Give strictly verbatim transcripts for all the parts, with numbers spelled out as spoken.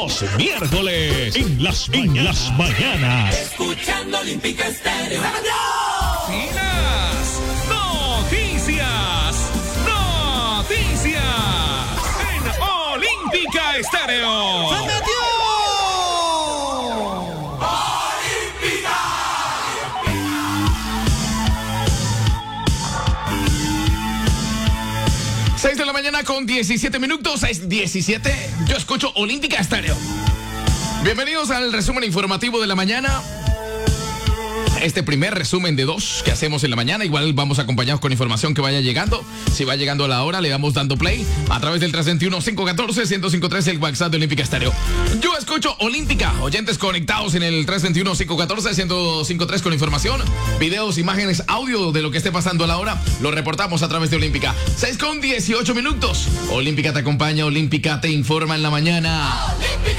Los miércoles en las, en las mañanas. Escuchando Olímpica Estéreo. Finas noticias, noticias en Olímpica Estéreo. ¡Se metió! seis de la mañana con diecisiete minutos, seis diecisiete. Yo escucho Olímpica Estéreo. Bienvenidos al resumen informativo de la mañana. Este primer resumen de dos que hacemos en la mañana. Igual vamos acompañados con información que vaya llegando. Si va llegando a la hora, le vamos dando play a través del tres veintiuno, cinco catorce, uno cero cinco tres, el WhatsApp de Olímpica Estéreo. Yo escucho Olímpica. Oyentes conectados en el tres veintiuno, cinco catorce, uno cero cinco tres con información, videos, imágenes, audio de lo que esté pasando a la hora. Lo reportamos a través de Olímpica. seis con dieciocho minutos. Olímpica te acompaña, Olímpica te informa en la mañana. ¡Olímpica!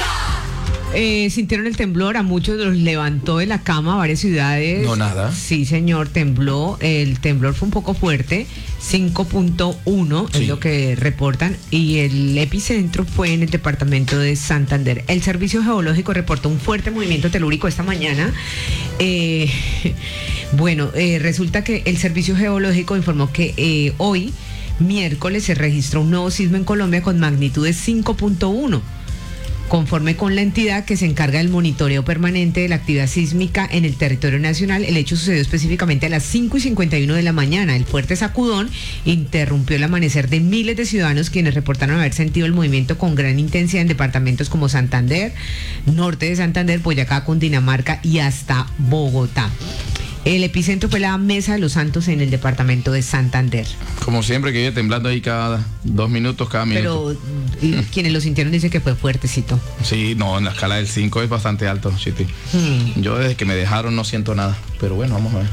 Eh, sintieron el temblor, a muchos los levantó de la cama, varias ciudades. No, nada. Sí, señor, tembló. El temblor fue un poco fuerte, cinco punto uno Sí. es lo que reportan, y el epicentro fue en el departamento de Santander. El Servicio Geológico reportó un fuerte movimiento telúrico esta mañana. Eh, bueno, eh, resulta que el Servicio Geológico informó que eh, hoy, miércoles, se registró un nuevo sismo en Colombia con magnitud de cinco punto uno. Conforme con la entidad que se encarga del monitoreo permanente de la actividad sísmica en el territorio nacional, el hecho sucedió específicamente a las cinco y cincuenta y uno de la mañana. El fuerte sacudón interrumpió el amanecer de miles de ciudadanos, quienes reportaron haber sentido el movimiento con gran intensidad en departamentos como Santander, norte de Santander, Boyacá, Cundinamarca y hasta Bogotá. El epicentro fue la Mesa de los Santos en el departamento de Santander. Como siempre, que viene temblando ahí cada dos minutos, cada minuto. Pero y, quienes lo sintieron dicen que fue fuertecito. Sí, no, en la escala del cinco es bastante alto, Chiti. Hmm. Yo desde que me dejaron no siento nada. Pero bueno, vamos a ver.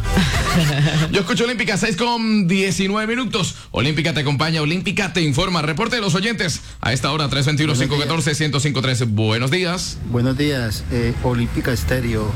Yo escucho Olímpica, seis con diecinueve minutos. Olímpica te acompaña, Olímpica te informa. Reporte de los oyentes a esta hora, tres veintiuno, cinco catorce, uno cero cinco tres. Buenos días. Buenos días, eh, Olímpica Estéreo.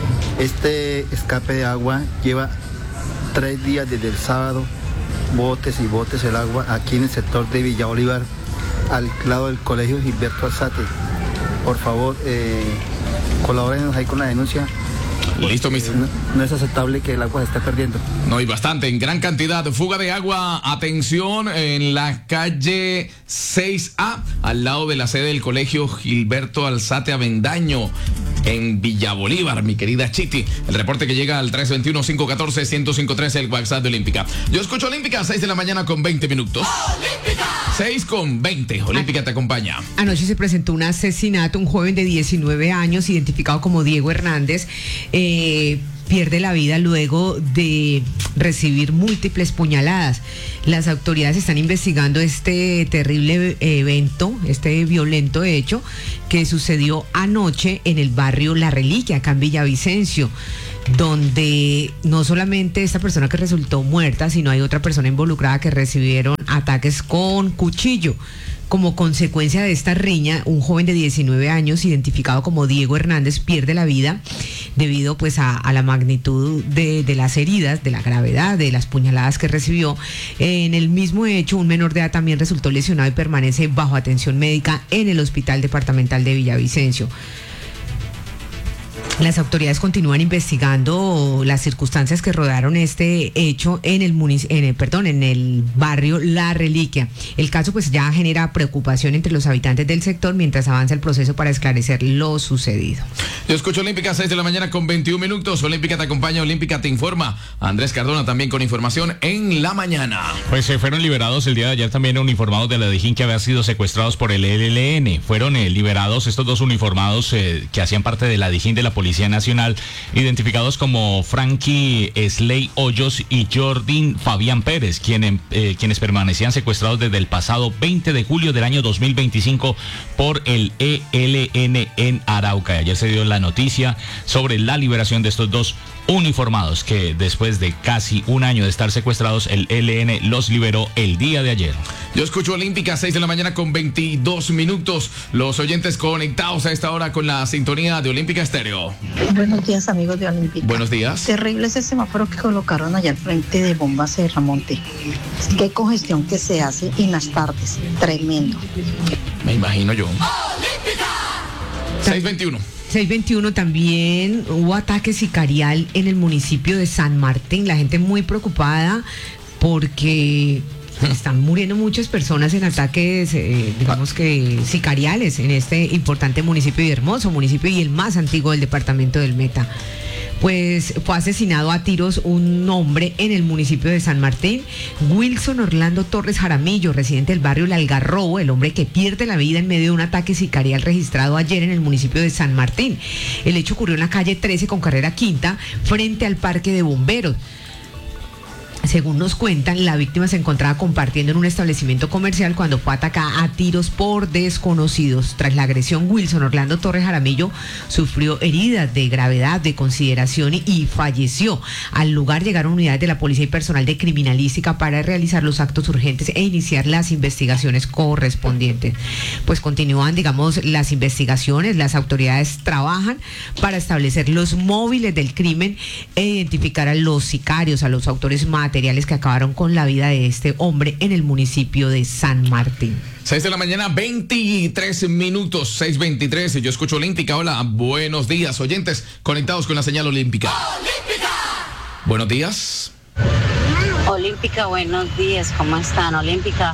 Este escape de agua lleva tres días desde el sábado, botes y botes el agua aquí en el sector de Villa Bolívar, al lado del colegio Gilberto Alzate. Por favor, eh, colabórenos ahí con la denuncia. Listo, mister. No, no es aceptable que el agua se esté perdiendo. No, y bastante, en gran cantidad. Fuga de agua, atención, en la calle seis A, al lado de la sede del colegio Gilberto Alzate Avendaño, en Villa Bolívar, mi querida Chiti. El reporte que llega al tres veintiuno, cinco catorce, uno cero cinco tres, el WhatsApp de Olímpica. Yo escucho Olímpica, seis de la mañana con veinte minutos. ¡Olímpica! seis con veinte. Olímpica te acompaña. Anoche se presentó un asesinato, un joven de diecinueve años, identificado como Diego Hernández, eh, pierde la vida luego de recibir múltiples puñaladas. Las autoridades están investigando este terrible evento, este violento hecho que sucedió anoche en el barrio La Reliquia, acá en Villavicencio, donde no solamente esta persona que resultó muerta, sino hay otra persona involucrada que recibieron ataques con cuchillo. Como consecuencia de esta riña, un joven de diecinueve años, identificado como Diego Hernández, pierde la vida debido pues a, a la magnitud de, de las heridas, de la gravedad de las puñaladas que recibió. En el mismo hecho, un menor de edad también resultó lesionado y permanece bajo atención médica en el Hospital Departamental de Villavicencio. Las autoridades continúan investigando las circunstancias que rodearon este hecho en el munic- en el, perdón, en el barrio La Reliquia. El caso pues ya genera preocupación entre los habitantes del sector mientras avanza el proceso para esclarecer lo sucedido. Yo escucho Olímpica, seis de la mañana con veintiún minutos. Olímpica te acompaña, Olímpica te informa. Andrés Cardona también con información en la mañana. Pues eh, fueron liberados el día de ayer también uniformados de la Dijín que habían sido secuestrados por el E L N. Fueron eh, liberados estos dos uniformados eh, que hacían parte de la Dijín de la Policía Nacional, identificados como Frankie Sley Hoyos y Jordín Fabián Pérez, quien, eh, quienes permanecían secuestrados desde el pasado veinte de julio del año dos mil veinticinco por el E L N en Arauca. Ayer se dio la noticia sobre la liberación de estos dos uniformados que después de casi un año de estar secuestrados, el E L N los liberó el día de ayer. Yo escucho Olímpica, seis de la mañana con veintidós minutos. Los oyentes conectados a esta hora con la sintonía de Olímpica Estéreo. Buenos días, amigos de Olímpica. Buenos días. Terrible ese semáforo que colocaron allá al frente de Bombas Serramonte. Qué congestión que se hace en las tardes. Tremendo. Me imagino yo. ¡Olímpica! seis veintiuno. seis veintiuno también hubo ataque sicarial en el municipio de San Martín. La gente muy preocupada porque están muriendo muchas personas en ataques, eh, digamos que sicariales en este importante municipio y hermoso municipio y el más antiguo del departamento del Meta. Pues fue asesinado a tiros un hombre en el municipio de San Martín, Wilson Orlando Torres Jaramillo, residente del barrio El Algarrobo, el hombre que pierde la vida en medio de un ataque sicarial registrado ayer en el municipio de San Martín. El hecho ocurrió en la calle trece con carrera quinta, frente al parque de bomberos. Según nos cuentan, la víctima se encontraba compartiendo en un establecimiento comercial cuando fue atacada a tiros por desconocidos. Tras la agresión, Wilson Orlando Torres Jaramillo sufrió heridas de gravedad, de consideración y, y falleció. Al lugar llegaron unidades de la policía y personal de criminalística para realizar los actos urgentes e iniciar las investigaciones correspondientes. Pues continúan, digamos, las investigaciones, las autoridades trabajan para establecer los móviles del crimen e identificar a los sicarios, a los autores materiales que acabaron con la vida de este hombre en el municipio de San Martín. seis de la mañana, veintitrés minutos, seis veintitrés. Yo escucho Olímpica. Hola, buenos días, oyentes conectados con la señal Olímpica. Olímpica. Buenos días. Olímpica, buenos días, ¿cómo están? Olímpica,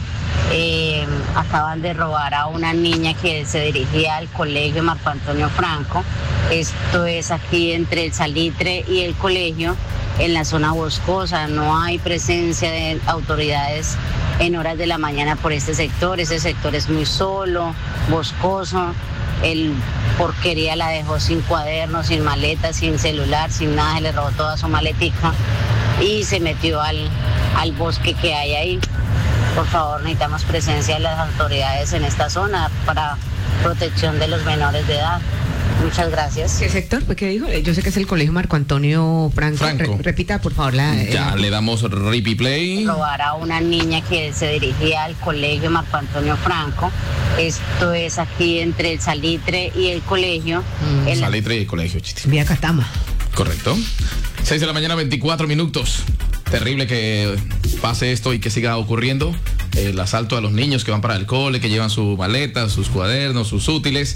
eh, acaban de robar a una niña que se dirigía al colegio Marco Antonio Franco. Esto es aquí entre el Salitre y el colegio, en la zona boscosa. No hay presencia de autoridades en horas de la mañana por este sector. Ese sector es muy solo, boscoso. El porquería la dejó sin cuadernos, sin maleta, sin celular, sin nada. Se le robó toda su maletica y se metió al, al bosque que hay ahí. Por favor, necesitamos presencia de las autoridades en esta zona para protección de los menores de edad. Muchas gracias. ¿Qué sector? ¿Qué dijo? Yo sé que es el colegio Marco Antonio Franco. Franco. Re- repita, por favor, la... Ya eh, le damos repeat play. Robar a una niña que se dirigía al colegio Marco Antonio Franco. Esto es aquí entre el Salitre y el colegio. Mm. En la- Salitre y colegio, chiste. Vía Catama. Correcto. seis de la mañana, veinticuatro minutos. Terrible que pase esto y que siga ocurriendo. El asalto a los niños que van para el cole, que llevan su maleta, sus cuadernos, sus útiles.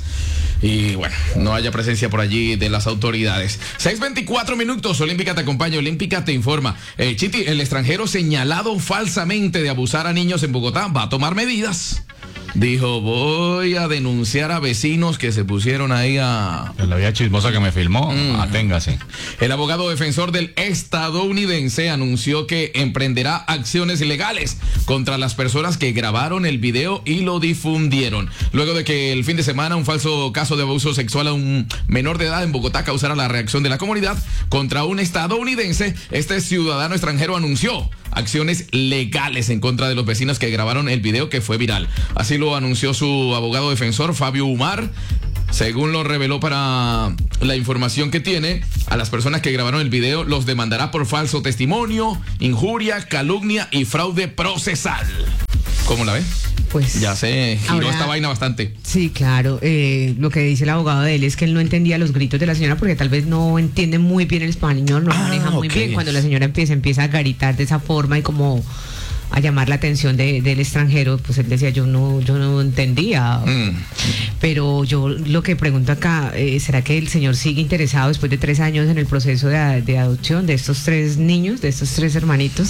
Y bueno, no haya presencia por allí de las autoridades. seis veinticuatro minutos. Olímpica te acompaña, Olímpica te informa. Eh, Chiti, el extranjero señalado falsamente de abusar a niños en Bogotá va a tomar medidas. Dijo, voy a denunciar a vecinos que se pusieron ahí a... La vida chismosa que me filmó, Mm. aténgase. El abogado defensor del estadounidense anunció que emprenderá acciones legales contra las personas que grabaron el video y lo difundieron. Luego de que el fin de semana un falso caso de abuso sexual a un menor de edad en Bogotá causara la reacción de la comunidad contra un estadounidense, este ciudadano extranjero anunció acciones legales en contra de los vecinos que grabaron el video que fue viral. Así lo anunció su abogado defensor, Fabio Umar. Según lo reveló para la información que tiene, a las personas que grabaron el video los demandará por falso testimonio, injuria, calumnia y fraude procesal. ¿Cómo la ves? Pues Ya se giró ahora- esta vaina bastante. sí, claro. Eh, lo que dice el abogado de él es que él no entendía los gritos de la señora porque tal vez no entiende muy bien el español, no lo Ah, maneja muy ok. bien. Cuando la señora empieza, empieza a gritar de esa forma y como a llamar la atención de, del extranjero, pues él decía, yo no, yo no entendía. Mm. Pero yo lo que pregunto acá, eh, ¿será que el señor sigue interesado después de tres años en el proceso de, de adopción de estos tres niños, de estos tres hermanitos?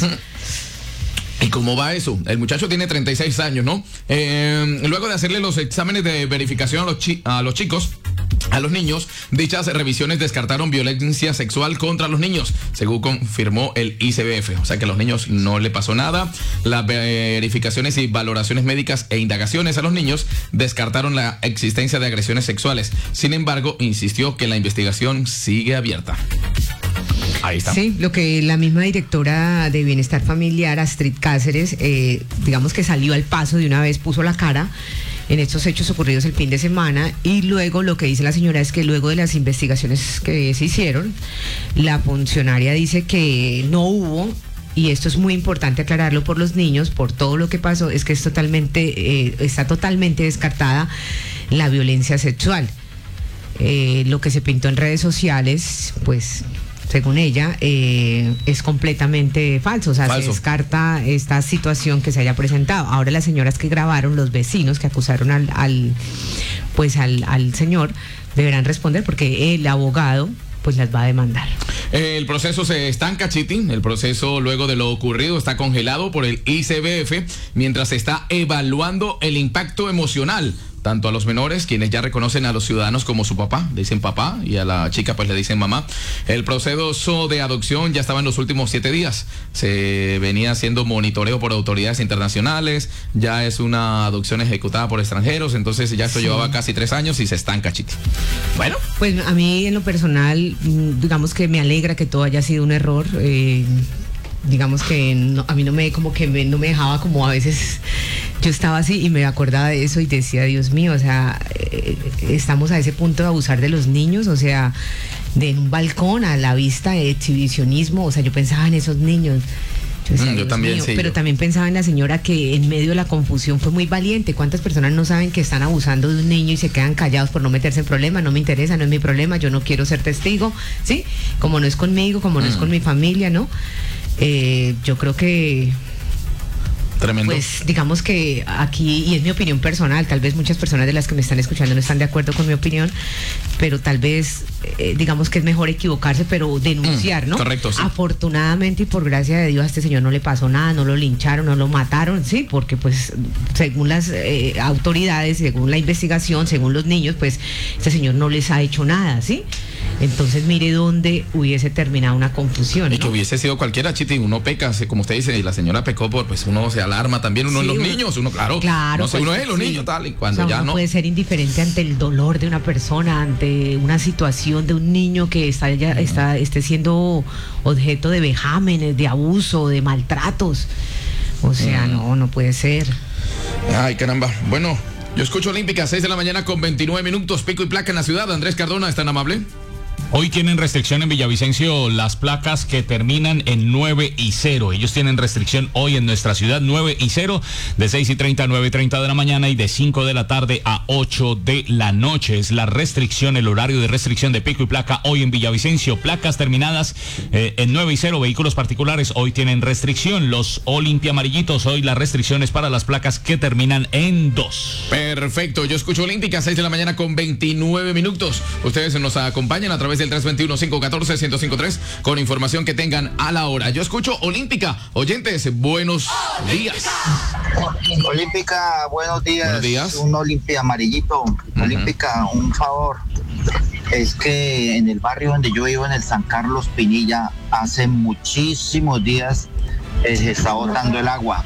¿Y cómo va eso? El muchacho tiene treinta y seis años, ¿no? Eh, luego de hacerle los exámenes de verificación a los, chi- a los chicos, a los niños, dichas revisiones descartaron violencia sexual contra los niños, según confirmó el I C B F. O sea que a los niños no le pasó nada. Las verificaciones y valoraciones médicas e indagaciones a los niños descartaron la existencia de agresiones sexuales. Sin embargo, insistió que la investigación sigue abierta. Ahí está. Sí, lo que la misma directora de Bienestar Familiar, Astrid Cáceres, eh, digamos que salió al paso de una vez, puso la cara en estos hechos ocurridos el fin de semana y luego lo que dice la señora es que luego de las investigaciones que se hicieron, la funcionaria dice que no hubo, y esto es muy importante aclararlo por los niños, por todo lo que pasó, es que es totalmente, eh, está totalmente descartada la violencia sexual. Eh, lo que se pintó en redes sociales, pues según ella, eh, es completamente falso, o sea, Falso. se descarta esta situación que se haya presentado. Ahora las señoras que grabaron, los vecinos que acusaron al, al pues al, al señor, deberán responder porque el abogado pues las va a demandar. El proceso se estanca, Chiti. El proceso luego de lo ocurrido está congelado por el I C B F mientras se está evaluando el impacto emocional tanto a los menores, quienes ya reconocen a los ciudadanos como su papá, dicen papá, y a la chica pues le dicen mamá. El proceso de adopción ya estaba en los últimos siete días. Se venía haciendo monitoreo por autoridades internacionales, ya es una adopción ejecutada por extranjeros, entonces ya esto sí. llevaba casi tres años y se estanca, Chiti. Bueno. Pues a mí en lo personal, digamos que me alegra que todo haya sido un error. Eh, digamos que no, a mí no me como que me, no me dejaba como a veces yo estaba así y me acordaba de eso y decía, Dios mío, o sea, eh, estamos a ese punto de abusar de los niños, o sea, de en un balcón a la vista de exhibicionismo, o sea, yo pensaba en esos niños. Yo, decía, mm, yo también, mío, sí. Pero yo. también pensaba en la señora que en medio de la confusión fue muy valiente. ¿Cuántas personas no saben que están abusando de un niño y se quedan callados por no meterse en problemas? No me interesa, no es mi problema, yo no quiero ser testigo, ¿sí? Como no es conmigo, como no mm. es con mi familia, ¿no? Eh, yo creo que tremendo. Pues digamos que aquí, y es mi opinión personal, tal vez muchas personas de las que me están escuchando no están de acuerdo con mi opinión, pero tal vez eh, digamos que es mejor equivocarse, pero denunciar, mm, ¿no? Correcto, sí. Afortunadamente y por gracia de Dios a este señor no le pasó nada, no lo lincharon, no lo mataron, sí, porque pues según las eh, autoridades, según la investigación, según los niños, pues este señor no les ha hecho nada, ¿sí? Entonces mire dónde hubiese terminado una confusión, y ¿no? que hubiese sido cualquiera, Chiti, uno peca, como usted dice, y la señora pecó por, pues uno se alarma también, uno sí, en los uno, niños, uno claro, claro no sé, pues, uno es los sí. niños tal, y cuando o sea, ya uno no puede ser indiferente ante el dolor de una persona, ante una situación de un niño que está ya uh-huh. está esté siendo objeto de vejámenes, de abuso, de maltratos. O sea, uh-huh. no, no puede ser. Ay, caramba. Bueno, yo escucho Olímpica, seis de la mañana con veintinueve minutos, pico y placa en la ciudad. Andrés Cardona, ¿es tan amable? Hoy tienen restricción en Villavicencio las placas que terminan en nueve y cero. Ellos tienen restricción hoy en nuestra ciudad, nueve y cero, de seis y treinta a nueve y treinta de la mañana y de cinco de la tarde a ocho de la noche. Es la restricción, el horario de restricción de pico y placa hoy en Villavicencio. Placas terminadas eh, en nueve y cero, vehículos particulares hoy tienen restricción. Los Olimpia amarillitos, hoy las restricciones para las placas que terminan en dos. Perfecto, yo escucho Olímpica, seis de la mañana con veintinueve minutos. Ustedes nos acompañan a través del tres dos uno, cinco uno cuatro, uno cero cinco tres con información que tengan a la hora. Yo escucho Olímpica. Oyentes, buenos días. Olímpica, buenos días. Buenos días. Un Olimpia amarillito. Uh-huh. Olímpica, un favor. Es que en el barrio donde yo vivo, en el San Carlos Pinilla, hace muchísimos días eh, se está botando el agua.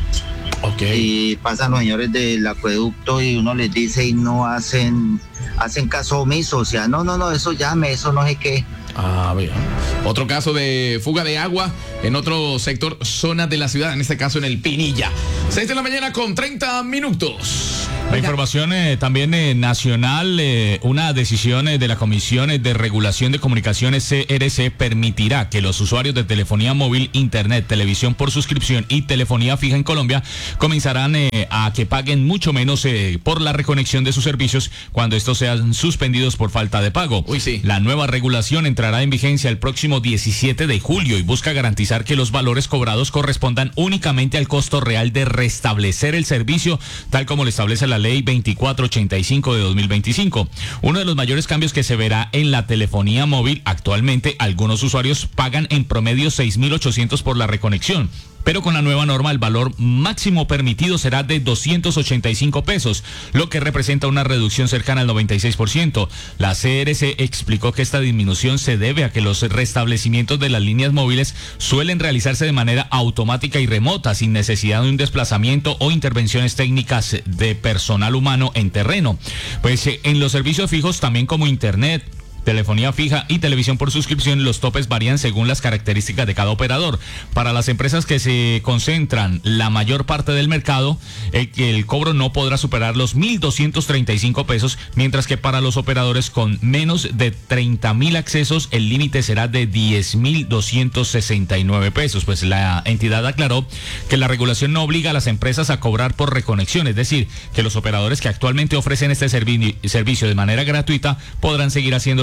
Okay. Y pasan los señores del acueducto y uno les dice y no hacen hacen caso omiso, o sea, no, no, no, eso llame, eso no sé qué. Ah, bien. Otro caso de fuga de agua en otro sector, zona de la ciudad, en este caso en el Pinilla. seis de la mañana con treinta minutos. La información eh, también eh, nacional, eh, una decisión eh, de la Comisión de Regulación de Comunicaciones C R C permitirá que los usuarios de telefonía móvil, internet, televisión por suscripción y telefonía fija en Colombia comenzarán eh, a que paguen mucho menos eh, por la reconexión de sus servicios cuando estos sean suspendidos por falta de pago. Uy, sí. La nueva regulación entrará en vigencia el próximo diecisiete de julio y busca garantizar que los valores cobrados correspondan únicamente al costo real de restablecer el servicio, tal como lo establece la ley veinticuatro ochenta y cinco de dos mil veinticinco. Uno de los mayores cambios que se verá en la telefonía móvil, actualmente algunos usuarios pagan en promedio seis mil ochocientos por la reconexión. Pero con la nueva norma el valor máximo permitido será de doscientos ochenta y cinco pesos, lo que representa una reducción cercana al noventa y seis por ciento. La C R C explicó que esta disminución se debe a que los restablecimientos de las líneas móviles suelen realizarse de manera automática y remota, sin necesidad de un desplazamiento o intervenciones técnicas de personal humano en terreno. Pues eh, en los servicios fijos, también como internet, telefonía fija y televisión por suscripción, los topes varían según las características de cada operador. Para las empresas que se concentran la mayor parte del mercado, el, el cobro no podrá superar los mil doscientos treinta y cinco pesos, mientras que para los operadores con menos de treinta mil accesos, el límite será de diez mil doscientos sesenta y nueve pesos. Pues la entidad aclaró que la regulación no obliga a las empresas a cobrar por reconexión, es decir, que los operadores que actualmente ofrecen este servi- servicio de manera gratuita podrán seguir haciéndolo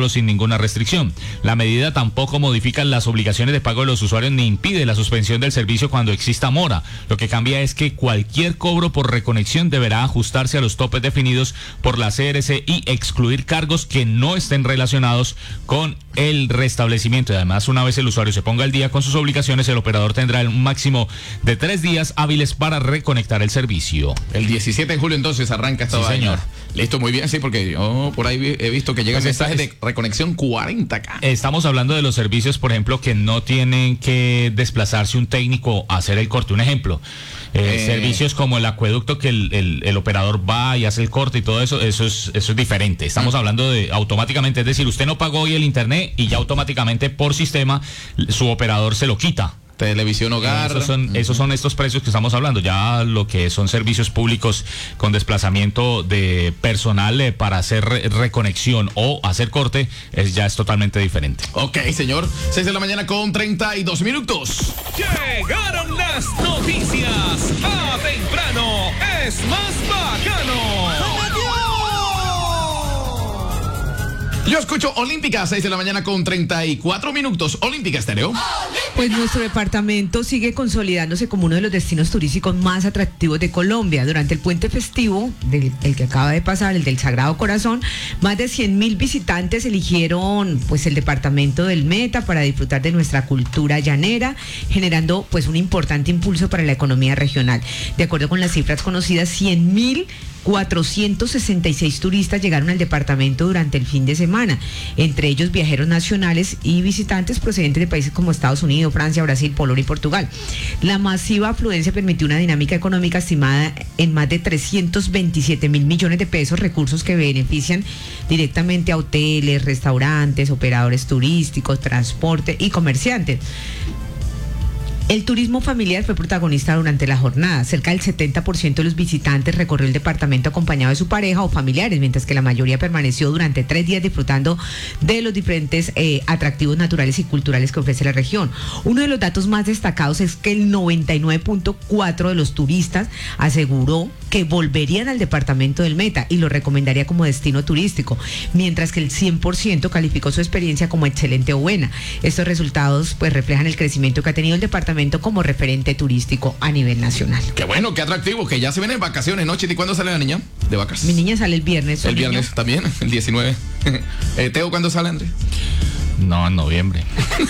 usarlo sin ninguna restricción. La medida tampoco modifica las obligaciones de pago de los usuarios ni impide la suspensión del servicio cuando exista mora. Lo que cambia es que cualquier cobro por reconexión deberá ajustarse a los topes definidos por la C R C y excluir cargos que no estén relacionados con el restablecimiento. Y además, una vez el usuario se ponga al día con sus obligaciones, el operador tendrá un máximo de tres días hábiles para reconectar el servicio. El diecisiete de julio entonces arranca esta Sí, vaina. señor. Listo, muy bien, sí, porque yo por ahí he visto que llegan Pues esta mensajes es- de reconexión cuarenta K. Estamos hablando de los servicios, por ejemplo, que no tienen que desplazarse un técnico a hacer el corte. Un ejemplo, eh, Eh. servicios como el acueducto, que el, el- el operador va y hace el corte y todo eso, eso es, eso es diferente. Estamos Mm. hablando de automáticamente, es decir, usted no pagó hoy el internet y ya automáticamente por sistema su operador se lo quita. Televisión hogar. Esos son, esos son estos precios que estamos hablando. Ya lo que son servicios públicos con desplazamiento de personal eh, para hacer re- reconexión o hacer corte, es, ya es totalmente diferente. Ok, señor. seis de la mañana con treinta y dos minutos. Llegaron las noticias. A temprano es más bacano. Yo escucho Olímpica, seis de la mañana con treinta y cuatro minutos. Olímpica Estéreo. Pues nuestro departamento sigue consolidándose como uno de los destinos turísticos más atractivos de Colombia. Durante el puente festivo, del, el que acaba de pasar, el del Sagrado Corazón, más de cien mil visitantes eligieron pues el departamento del Meta para disfrutar de nuestra cultura llanera, generando pues un importante impulso para la economía regional. De acuerdo con las cifras conocidas, cien mil cuatrocientos sesenta y seis turistas llegaron al departamento durante el fin de semana, entre ellos viajeros nacionales y visitantes procedentes de países como Estados Unidos, Francia, Brasil, Polonia y Portugal. La masiva afluencia permitió una dinámica económica estimada en más de trescientos veintisiete mil millones de pesos, recursos que benefician directamente a hoteles, restaurantes, operadores turísticos, transporte y comerciantes. El turismo familiar fue protagonista durante la jornada. Cerca del setenta por ciento de los visitantes recorrió el departamento acompañado de su pareja o familiares, mientras que la mayoría permaneció durante tres días disfrutando de los diferentes eh, atractivos naturales y culturales que ofrece la región. Uno de los datos más destacados es que el noventa y nueve punto cuatro por ciento de los turistas aseguró que volverían al departamento del Meta y lo recomendaría como destino turístico, mientras que el cien por ciento calificó su experiencia como excelente o buena. Estos resultados pues reflejan el crecimiento que ha tenido el departamento como referente turístico a nivel nacional. Qué bueno, qué atractivo, que ya se vienen vacaciones, ¿no, Chiti? ¿Cuándo sale la niña de vacas? Mi niña sale el viernes. El ¿su niño? viernes también, el diecinueve. eh, Teo, ¿cuándo sale, André? No, en noviembre.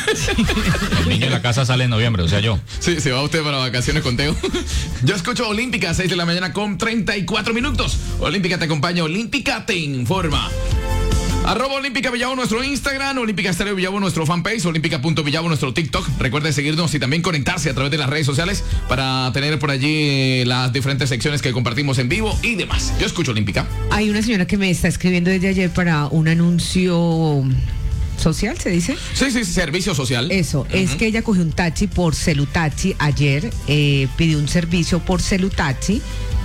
El niño en la casa sale en noviembre, o sea, yo. Sí, se va usted para vacaciones con Teo. Yo escucho Olímpica, seis de la mañana con treinta y cuatro minutos. Olímpica te acompaña, Olímpica te informa. Arroba Olímpica Villavo nuestro Instagram, Olímpica Estéreo Villavo nuestro fanpage, Olímpica.Villavo nuestro TikTok. Recuerde seguirnos y también conectarse a través de las redes sociales para tener por allí las diferentes secciones que compartimos en vivo y demás. Yo escucho Olímpica. Hay una señora que me está escribiendo desde ayer para un anuncio social, ¿se dice? Sí, sí, servicio social. Eso, uh-huh. Es que ella cogió un taxi por Celutaxi ayer, eh, pidió un servicio por Celutaxi.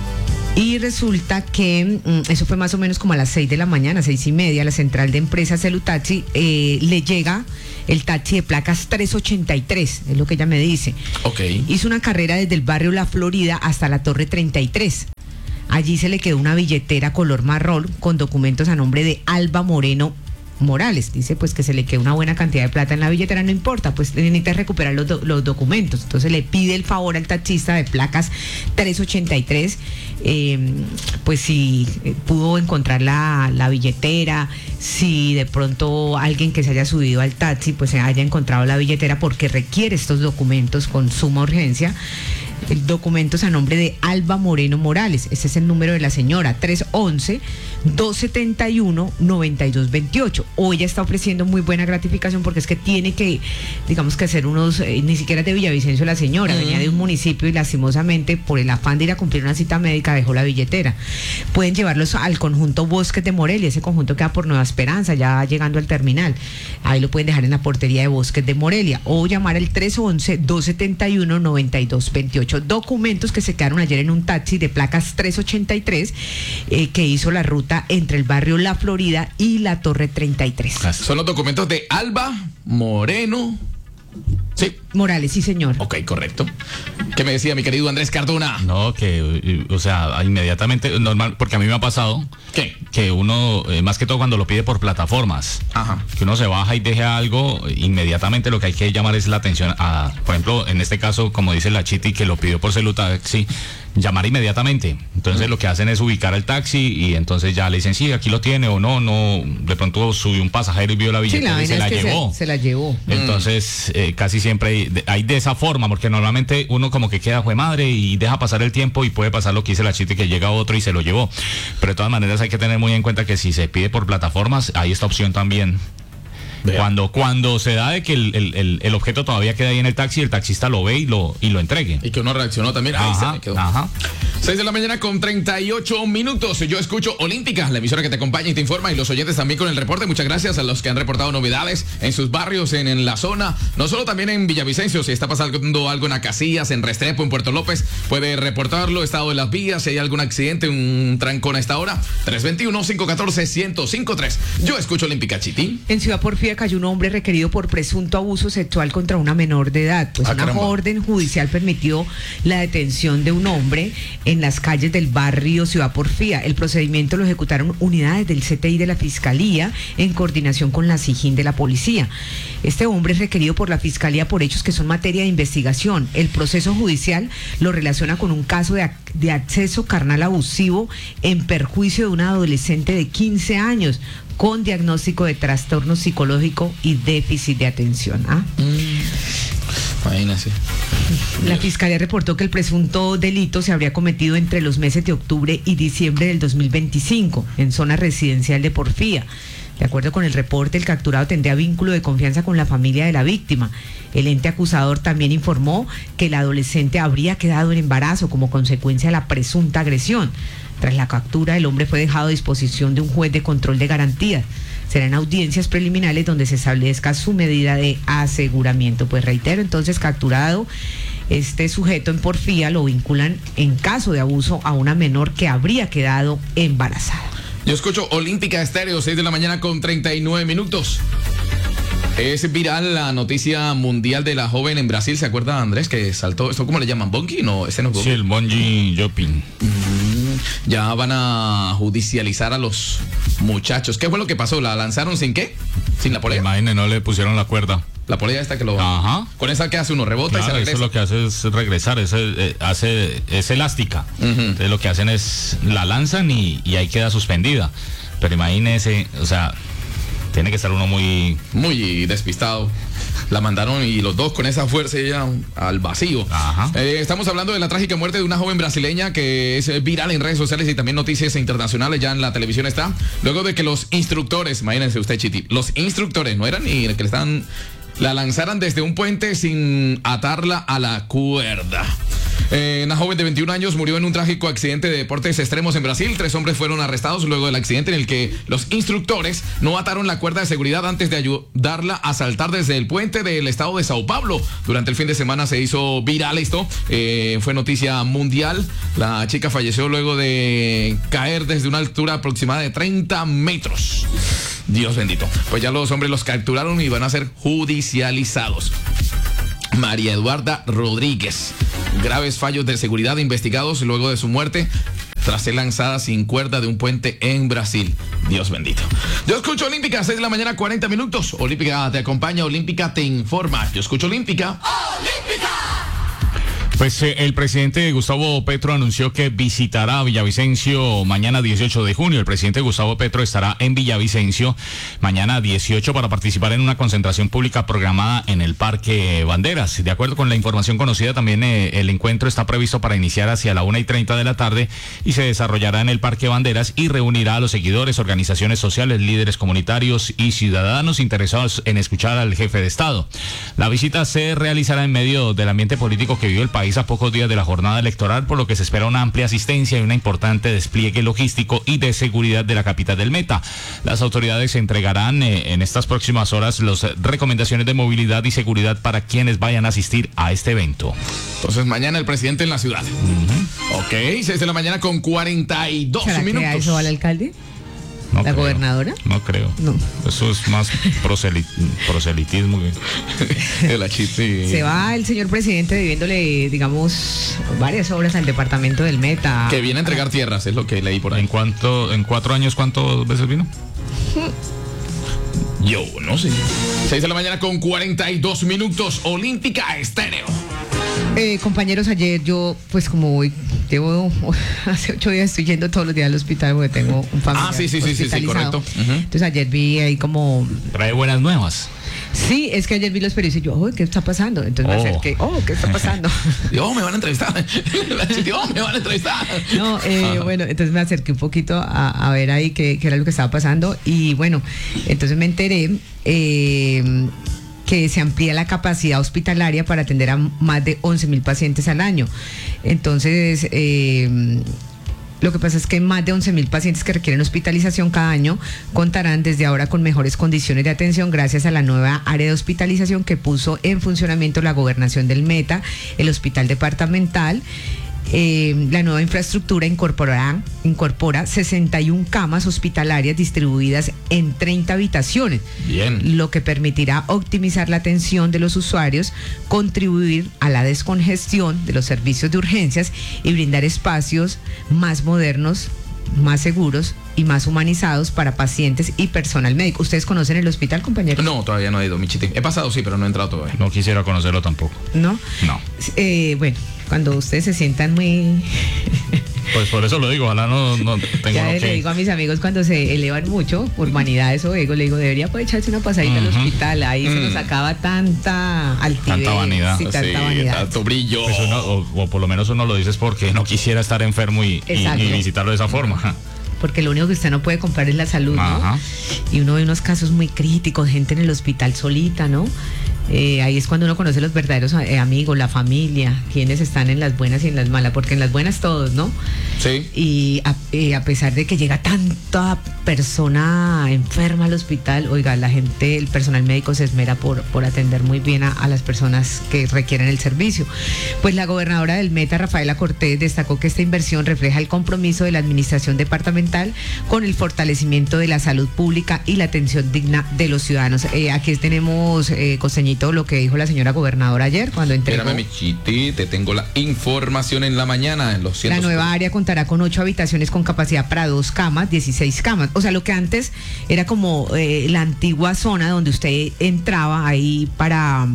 Y resulta que mm, eso fue más o menos como a las seis de la mañana, seis y media, a la central de empresa Celutaxi, eh, le llega el taxi de placas trescientos ochenta y tres, es lo que ella me dice. Ok. Hizo una carrera desde el barrio La Florida hasta la Torre treinta y tres. Allí se le quedó una billetera color marrón con documentos a nombre de Alba Moreno Morales. Dice pues que se le queda una buena cantidad de plata en la billetera, no importa, pues necesita recuperar los, do, los documentos. Entonces le pide el favor al taxista de placas trescientos ochenta y tres, eh, pues si pudo encontrar la, la billetera, si de pronto alguien que se haya subido al taxi pues se haya encontrado la billetera, porque requiere estos documentos con suma urgencia. Documentos a nombre de Alba Moreno Morales. Ese es el número de la señora, tres once, dos setenta y uno, noventa y dos veintiocho. Hoy ella está ofreciendo muy buena gratificación porque es que tiene que, digamos que hacer unos, eh, ni siquiera es de Villavicencio la señora, mm. venía de un municipio y lastimosamente por el afán de ir a cumplir una cita médica dejó la billetera. Pueden llevarlos al conjunto Bosques de Morelia, ese conjunto queda por Nueva Esperanza, ya llegando al terminal. Ahí lo pueden dejar en la portería de Bosques de Morelia o llamar al tres once, dos setenta y uno, noventa y dos veintiocho. Documentos que se quedaron ayer en un taxi de placas trescientos ochenta y tres eh, que hizo la ruta entre el barrio La Florida y la Torre treinta y tres. Son los documentos de Alba Moreno. ¿Sí? Sí. Morales, sí, señor. Ok, correcto. ¿Qué me decía mi querido Andrés Cardona? No, que, o sea, inmediatamente, normal, porque a mí me ha pasado. ¿Qué? Que uno, eh, más que todo cuando lo pide por plataformas, Ajá. que uno se baja y deja algo, inmediatamente lo que hay que llamar es la atención a, por ejemplo, en este caso, como dice la Chiti, que lo pidió por Celutaxi, llamar inmediatamente. Entonces, mm. lo que hacen es ubicar al taxi y entonces ya le dicen, sí, aquí lo tiene o no, no, de pronto subió un pasajero y vio la billetera sí, la y se la, es que llevó. Se, se la llevó. Entonces, eh, casi siempre hay de, hay de esa forma, porque normalmente uno como que queda fue madre y deja pasar el tiempo y puede pasar lo que dice la Chiti, que llega otro y se lo llevó. Pero de todas maneras hay que tener muy en cuenta que si se pide por plataformas, hay esta opción también. Vea. Cuando cuando se da de que el, el, el, el objeto todavía queda ahí en el taxi, el taxista lo ve y lo y lo entregue. Y que uno reaccionó también. Ahí ajá, se me quedó. Ajá. seis de la mañana con treinta y ocho minutos. Yo escucho Olímpica, la emisora que te acompaña y te informa, y los oyentes también con el reporte. Muchas gracias a los que han reportado novedades en sus barrios, en, en la zona, no solo también en Villavicencio. Si está pasando algo en Acacias, en Restrepo, en Puerto López, puede reportarlo. Estado de las vías, si hay algún accidente, un trancón a esta hora, tres dos uno, cinco uno cuatro, uno cero cinco tres. Yo escucho Olímpica, Chiti. En Ciudad Porfía cayó un hombre requerido por presunto abuso sexual contra una menor de edad. Pues ah, una caramba. orden judicial permitió la detención de un hombre en las calles del barrio Ciudad Porfía. El procedimiento lo ejecutaron unidades del C T I de la Fiscalía en coordinación con la SIJIN de la Policía. Este hombre es requerido por la Fiscalía por hechos que son materia de investigación. El proceso judicial lo relaciona con un caso de, de acceso carnal abusivo en perjuicio de una adolescente de quince años con diagnóstico de trastorno psicológico y déficit de atención. ¿Ah? Mm. Imagínese. La Fiscalía reportó que el presunto delito se habría cometido entre los meses de octubre y diciembre del dos mil veinticinco en zona residencial de Porfía. De acuerdo con el reporte, el capturado tendría vínculo de confianza con la familia de la víctima. El ente acusador también informó que el adolescente habría quedado en embarazo como consecuencia de la presunta agresión. Tras la captura, el hombre fue dejado a disposición de un juez de control de garantías. Serán audiencias preliminares donde se establezca su medida de aseguramiento. Pues reitero, entonces, capturado este sujeto en Porfía, lo vinculan en caso de abuso a una menor que habría quedado embarazada. Yo escucho Olímpica Estéreo, seis de la mañana con treinta y nueve minutos. Es viral la noticia mundial de la joven en Brasil. ¿Se acuerda, Andrés, que saltó? ¿Esto cómo le llaman? ¿Bungee? No, ese no es bungee. Sí, el bungee jumping. Mm, ya van a judicializar a los muchachos. ¿Qué fue lo que pasó? ¿La lanzaron sin qué? ¿Sin la polea? Imagínate, no le pusieron la cuerda. La polea esta que lo... Ajá. Con esa que hace uno, rebota, claro, y se regresa. Eso lo que hace es regresar, es, eh, hace, es elástica. Uh-huh. Entonces lo que hacen es la lanzan y, y ahí queda suspendida. Pero imagínese, o sea, tiene que estar uno muy... Muy despistado. La mandaron y los dos con esa fuerza ya al vacío. Ajá. Eh, estamos hablando de la trágica muerte de una joven brasileña que es viral en redes sociales y también noticias internacionales, ya en la televisión está. Luego de que los instructores, imagínense usted, Chiti, los instructores no eran ni el que le estaban... La lanzaran desde un puente sin atarla a la cuerda. Eh, una joven de veintiún años murió en un trágico accidente de deportes extremos en Brasil. Tres hombres fueron arrestados luego del accidente en el que los instructores no ataron la cuerda de seguridad antes de ayudarla a saltar desde el puente del estado de Sao Paulo. Durante el fin de semana se hizo viral esto. Eh, fue noticia mundial. La chica falleció luego de caer desde una altura aproximada de treinta metros. Dios bendito. Pues ya los hombres los capturaron y van a ser judicializados. María Eduarda Rodríguez. Graves fallos de seguridad investigados luego de su muerte tras ser lanzada sin cuerda de un puente en Brasil. Dios bendito. Yo escucho Olímpica, seis de la mañana, cuarenta minutos. Olímpica te acompaña, Olímpica te informa. Yo escucho Olímpica. ¡Olímpica! Pues eh, el presidente Gustavo Petro anunció que visitará Villavicencio mañana dieciocho de junio. El presidente Gustavo Petro estará en Villavicencio mañana dieciocho para participar en una concentración pública programada en el Parque Banderas. De acuerdo con la información conocida, también eh, el encuentro está previsto para iniciar hacia la una y treinta de la tarde y se desarrollará en el Parque Banderas y reunirá a los seguidores, organizaciones sociales, líderes comunitarios y ciudadanos interesados en escuchar al jefe de Estado. La visita se realizará en medio del ambiente político que vive el país a pocos días de la jornada electoral, por lo que se espera una amplia asistencia y un importante despliegue logístico y de seguridad de la capital del Meta. Las autoridades entregarán eh, en estas próximas horas las recomendaciones de movilidad y seguridad para quienes vayan a asistir a este evento. Entonces mañana el presidente en la ciudad. Uh-huh. Ok, seis de la mañana con cuarenta y dos minutos. ¿Será que a eso va el alcalde? No ¿La creo. gobernadora? No creo. No. Eso es más proseli- proselitismo. que- El achiti. Se va el señor presidente debiéndole, digamos, varias obras al departamento del Meta. Que viene a entregar tierras, es lo que leí por ahí. ¿En cuánto, en cuatro años cuántas veces vino? Yo no sé. seis de la mañana con cuarenta y dos minutos. Olímpica Estéreo. Eh, compañeros, ayer yo, pues como hoy llevo hace ocho días estoy yendo todos los días al hospital porque tengo un familiar Ah, sí, sí, sí, sí, sí, hospitalizado. correcto. Ujú. Entonces ayer vi ahí como... Trae buenas nuevas. Sí, es que ayer vi los periodistas y yo, oh, ¿qué está pasando? Entonces me Oh. acerqué, oh, ¿qué está pasando? Dios, me van a entrevistar. Dios, me van a entrevistar. No, eh, bueno, entonces me acerqué un poquito a, a ver ahí qué, qué era lo que estaba pasando y bueno, entonces me enteré eh, que se amplía la capacidad hospitalaria para atender a más de once mil pacientes al año. Entonces, eh, lo que pasa es que más de once mil pacientes que requieren hospitalización cada año contarán desde ahora con mejores condiciones de atención gracias a la nueva área de hospitalización que puso en funcionamiento la gobernación del Meta, el hospital departamental. Eh, la nueva infraestructura incorporará, incorpora sesenta y una camas hospitalarias distribuidas en treinta habitaciones, Bien. lo que permitirá optimizar la atención de los usuarios, contribuir a la descongestión de los servicios de urgencias y brindar espacios más modernos, más seguros y más humanizados para pacientes y personal médico. ¿Ustedes conocen el hospital, compañeros? No, todavía no he ido, mi chitín. He pasado, sí, pero no he entrado todavía. No quisiera conocerlo tampoco. ¿No? No. Eh, bueno, cuando ustedes se sientan muy... Pues por eso lo digo, ojalá no, no tenga Ya uno le que... digo a mis amigos cuando se elevan mucho por vanidades o ego, le digo, debería poder echarse una pasadita al Ujú. hospital. Ahí se nos Mm. acaba tanta altivez. Tanta vanidad. Sí, tanta Sí, vanidad. tanto brillo. Pues uno, o, o por lo menos uno lo dices porque no quisiera estar enfermo y, y- Exacto. y visitarlo de esa forma. Porque lo único que usted no puede comprar es la salud, ¿no? Ajá. Y uno ve unos casos muy críticos, gente en el hospital solita, ¿no? Eh, ahí es cuando uno conoce los verdaderos eh, amigos, la familia, quienes están en las buenas y en las malas, porque en las buenas todos, ¿no? Sí. Y a, eh, a pesar de que llega tanta persona enferma al hospital, oiga, la gente, el personal médico se esmera por, por atender muy bien a, a las personas que requieren el servicio. Pues la gobernadora del Meta, Rafaela Cortés, destacó que esta inversión refleja el compromiso de la administración departamental con el fortalecimiento de la salud pública y la atención digna de los ciudadanos. Eh, aquí tenemos, eh, Costeñito, lo que dijo la señora gobernadora ayer cuando entregó... Espérame, mi chiti, te tengo la información en la mañana en los La cientos. nueva área contará con ocho habitaciones con capacidad para dos camas, dieciséis camas. O sea, lo que antes era como eh, la antigua zona donde usted entraba ahí para...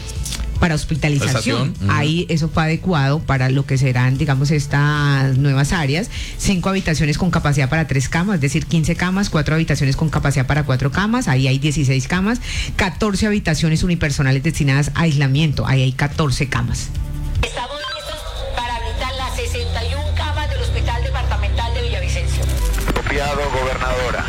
para hospitalización. Hospitalización, ujú. Ahí eso fue adecuado para lo que serán, digamos, estas nuevas áreas. Cinco habitaciones con capacidad para tres camas, es decir, quince camas, cuatro habitaciones con capacidad para cuatro camas, ahí hay dieciséis camas, catorce habitaciones unipersonales destinadas a aislamiento, ahí hay catorce camas. Estamos listos para habilitar las sesenta y una camas del Hospital Departamental de Villavicencio. Copiado, gobernadora.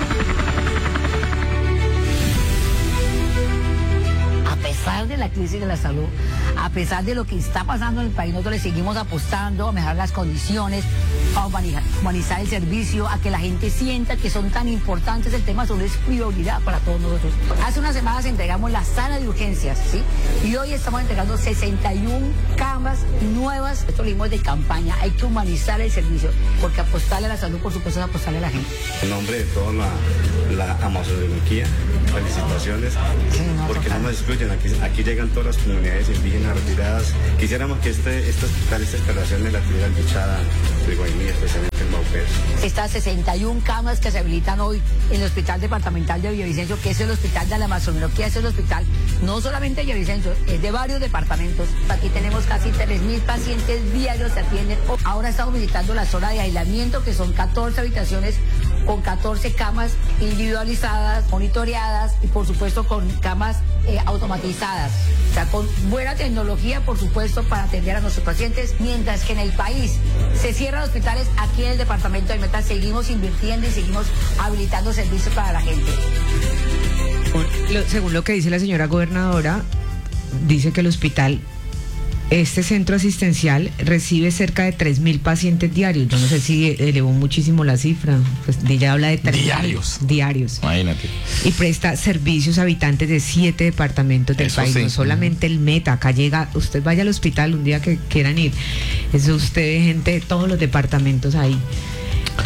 A pesar de la crisis de la salud, a pesar de lo que está pasando en el país, nosotros le seguimos apostando a mejorar las condiciones, a humaniza- humanizar el servicio, a que la gente sienta que son tan importantes. El tema de salud es prioridad para todos nosotros. Hace unas semanas entregamos la sala de urgencias, ¿sí? Y hoy estamos entregando sesenta y una camas nuevas. Esto lo dimos de campaña. Hay que humanizar el servicio, porque apostarle a la salud, por supuesto, es apostarle a la gente. En nombre de toda la, la amazonía, felicitaciones, Sí, no, porque total. no nos excluyen, aquí, aquí llegan todas las comunidades indígenas retiradas. Quisiéramos que este, este hospital, esta instalación de la actividad luchada de Guayní, especialmente en Maupés. Estas sesenta y una camas que se habilitan hoy en el Hospital Departamental de Villavicencio, que es el hospital de la Amazonía, que es el hospital no solamente de Villavicencio, es de varios departamentos. Aquí tenemos casi tres mil pacientes diarios que atienden. Ahora estamos visitando la zona de aislamiento, que son catorce habitaciones con catorce camas individualizadas, monitoreadas y por supuesto con camas eh, automatizadas. O sea, con buena tecnología, por supuesto, para atender a nuestros pacientes, mientras que en el país se cierran hospitales, aquí en el departamento de Meta seguimos invirtiendo y seguimos habilitando servicios para la gente. Lo- según lo que dice la señora gobernadora, dice que el hospital, este centro asistencial, recibe cerca de tres mil pacientes diarios. Yo no sé si elevó muchísimo la cifra, pues ella habla de tres mil Diarios. diarios. Imagínate. Y presta servicios a habitantes de siete departamentos del Eso país, sí. no solamente el Meta. Acá llega, usted vaya al hospital un día que quieran ir, eso usted ve gente de todos los departamentos ahí.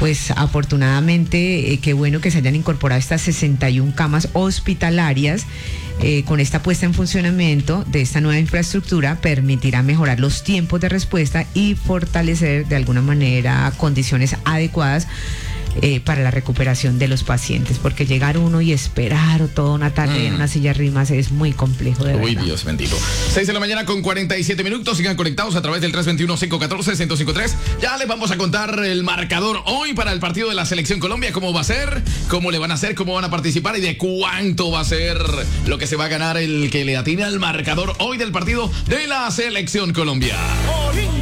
pues afortunadamente, eh, qué bueno que se hayan incorporado estas sesenta y una camas hospitalarias. Eh, con esta puesta en funcionamiento de esta nueva infraestructura permitirá mejorar los tiempos de respuesta y fortalecer de alguna manera condiciones adecuadas Eh, para la recuperación de los pacientes, porque llegar uno y esperar o toda una tarde mm. en una silla rimas es muy complejo, de Uy, verdad. Dios bendito. seis de la mañana con cuarenta y siete minutos, sigan conectados a través del tres dos uno, cinco uno cuatro, seis cero cinco tres. Ya les vamos a contar el marcador hoy para el partido de la Selección Colombia, cómo va a ser, cómo le van a hacer, cómo van a participar y de cuánto va a ser lo que se va a ganar el que le atine al marcador hoy del partido de la Selección Colombia. Olímpica